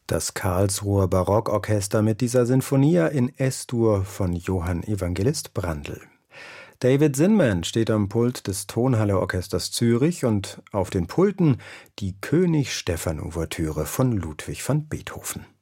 Das Karlsruher Barockorchester mit dieser Sinfonia in S-Dur von Johann Evangelist Brandl. David Zinman steht am Pult des Tonhalle-Orchesters Zürich und auf den Pulten die König-Stephan-Ouvertüre von Ludwig van Beethoven.